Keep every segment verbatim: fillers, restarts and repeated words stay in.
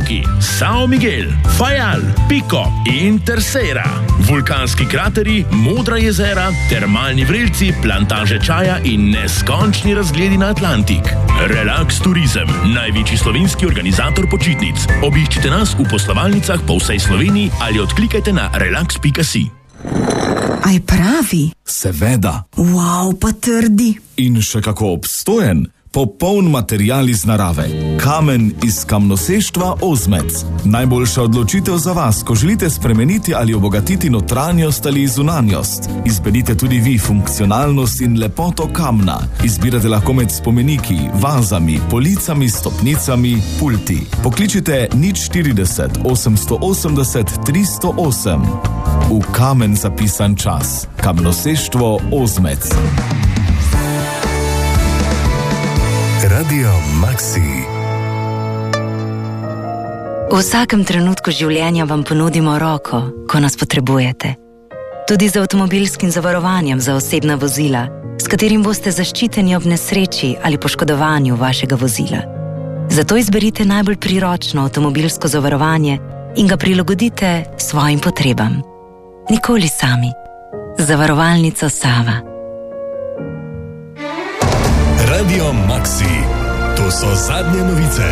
Otoki, São Miguel, Fayal, Pico in Terceira, vulkanski krateri, modra jezera, termalni vrelci, plantaže čaja in neskončni razgledi na Atlantik. Relax Turizem, največji slovenski organizator počitnic. Obiščite nas v poslovalnicah po vsej Sloveniji ali odklikajte na relax pika si. Aj pravi? Seveda. Wow, pa trdi. In še kako obstojen. Popoln material iz narave. Kamen iz kamnoseštva Ozmec. Najboljša odločitev za vas, ko želite spremeniti ali obogatiti notranjost ali zunanjost. Izberite tudi vi funkcionalnost in lepoto kamna. Izbirate lahko med spomeniki, vazami, policami, stopnicami, pulti. Pokličite nič štirideset osemsto osemdeset tristo osem. V kamen zapisan čas. Kamnoseštvo Ozmec. Radio Maxi. V vsakem trenutku življenja vam ponudimo roko, ko nas potrebujete. Tudi z avtomobilskim zavarovanjem za osebna vozila, s katerim boste zaščiteni ob nesreči ali poškodovanju vašega vozila. Zato izberite najbolj priročno avtomobilsko zavarovanje in ga prilagodite svojim potrebam. Nikoli sami. Zavarovalnica Sava. Radio Maxi. To so zadnje novice.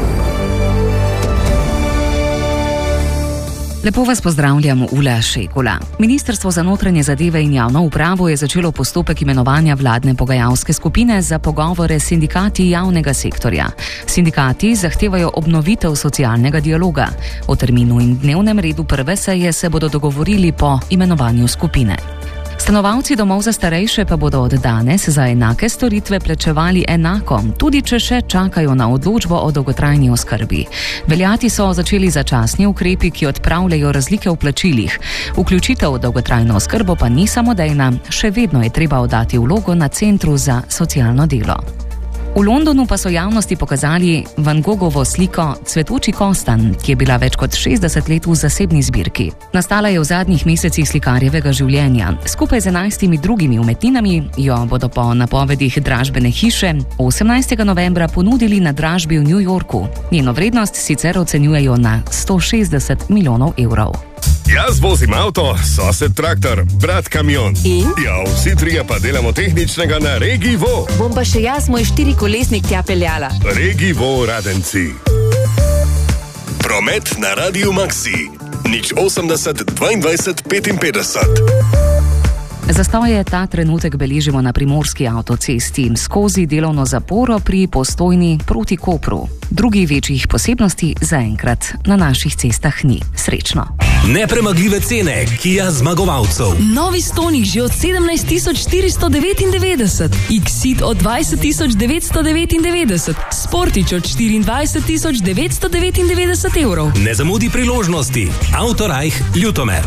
Lepo vas pozdravljam, Ula Šekula. Ministrstvo za notranje zadeve in javno upravo je začelo postopek imenovanja vladne pogajalske skupine za pogovore s sindikati javnega sektorja. Sindikati zahtevajo obnovitev socialnega dialoga. O terminu in dnevnem redu prve seje se bodo dogovorili po imenovanju skupine. Stanovalci domov za starejše pa bodo od danes za enake storitve plačevali enako, tudi če še čakajo na odločbo o dolgotrajni oskrbi. Veljati so začeli začasni ukrepi, ki odpravljajo razlike v plačilih. Vključitev v dolgotrajno oskrbo pa ni samodejna, še vedno je treba oddati vlogo na Centru za socialno delo. V Londonu pa so javnosti pokazali Van Gogovo sliko Cvetoči kostan, ki je bila več kot šestdeset let v zasebni zbirki. Nastala je v zadnjih mesecih slikarjevega življenja. Skupaj z enajstimi drugimi umetninami jo bodo po napovedih dražbene hiše osemnajstega novembra ponudili na dražbi v New Yorku. Njeno vrednost sicer ocenjujejo na sto šestdeset milijonov evrov. Jaz vozim avto, sosed traktor, brat kamion. In? Ja, vsi trije pa delamo tehničnega na Regivo. Bom pa še jaz moj štirikolesnik tja peljala. Regivo Radenci. Promet na Radio Maxi. nič osemdeset dvaindvajset petinpetdeset. Zastoje ta trenutek beležimo na primorski avtocesti skozi delovno zaporo pri Postojni proti Kopru. Drugih večjih posebnosti zaenkrat na naših cestah ni. Srečno. Nepremagljive cene Kia zmagovalcev. Novi Stonic že od sedemnajst tisoč štiristo devetindevetdeset, Exit od dvajset tisoč devetsto devetindevetdeset, Sportič od štiriindvajset tisoč devetsto devetindevetdeset evrov. Ne zamudi priložnosti. Autorajh Ljutomer.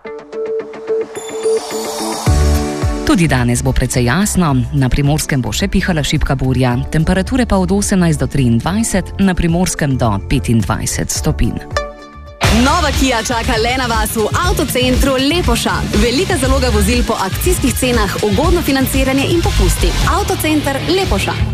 Tudi danes bo precej jasno, na Primorskem bo še pihala šibka burja, temperature pa od osemnajst do triindvajset, na Primorskem do petindvajset stopinj. Nova Kia čaka le na vas v avtocentru Lepoša. Velika zaloga vozil po akcijskih cenah, ugodno financiranje in popusti. Avtocenter Lepoša.